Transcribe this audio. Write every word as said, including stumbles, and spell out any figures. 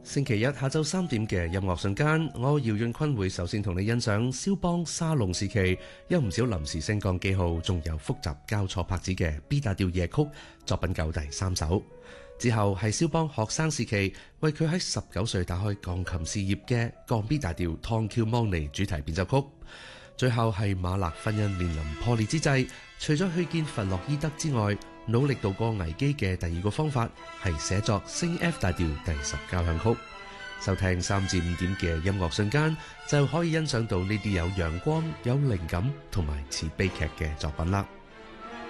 星期一下晝三點嘅音樂瞬間，我姚潤坤會首先同你欣賞肖邦沙龍時期有唔少臨時升降記號，仲有複雜交錯拍子嘅 B 大調夜曲作品九第三首。之後係肖邦學生時期為佢喺十九歲打開鋼琴事業嘅降 B 大調唐喬望尼主題變奏曲。最後係馬勒婚姻面臨破裂之際，除咗去見弗洛伊德之外，努力度過危機嘅第二個方法係寫作升 F 大調第十交響曲。收聽三至五點嘅音樂瞬間，就可以欣賞到呢啲有陽光、有靈感同埋似悲劇嘅作品啦。